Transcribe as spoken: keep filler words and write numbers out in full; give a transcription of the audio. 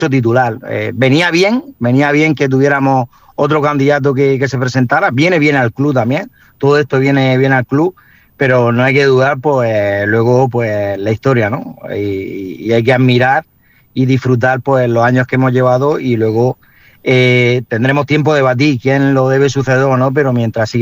titular. Eh, venía bien, venía bien que tuviéramos otro candidato que, que se presentara, viene bien al club también, todo esto viene bien al club, pero no hay que dudar, pues luego pues la historia, ¿no? Y, y hay que admirar y disfrutar pues los años que hemos llevado y luego eh, tendremos tiempo de debatir quién lo debe suceder o no, pero mientras siga